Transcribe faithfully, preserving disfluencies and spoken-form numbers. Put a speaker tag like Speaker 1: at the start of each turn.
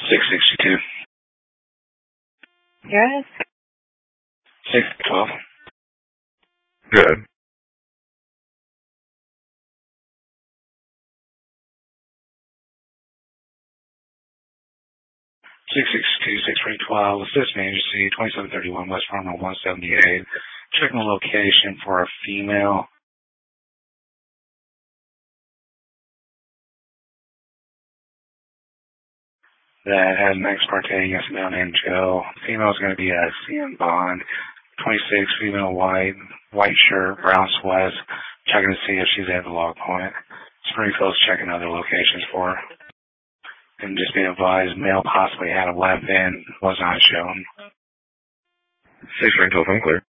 Speaker 1: six sixty-two.
Speaker 2: Yes.
Speaker 1: six twelve.
Speaker 3: Good.
Speaker 1: six sixty-two, six three twelve, assistant agency, twenty-seven thirty-one West Farmer, one seventy-eight. Checking the location for a female. That has an ex parte against a male named Joe. Female is going to be a C M Bond. twenty-six, female white, white shirt, brown sweats. Checking to see if she's at the log point. Springfield's checking other locations for her. And just be advised, male possibly had a weapon, was not shown.
Speaker 3: six Springfield, I'm clear.